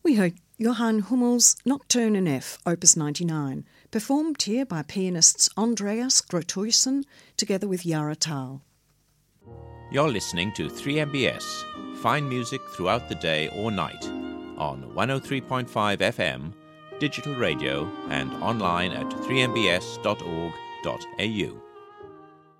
We heard Johann Hummel's Nocturne in F, Opus 99, performed here by pianists Andreas Grotuisen together with Yara Tal. You're listening to 3MBS, fine music throughout the day or night, on 103.5 FM, digital radio, and online at 3mbs.org.au.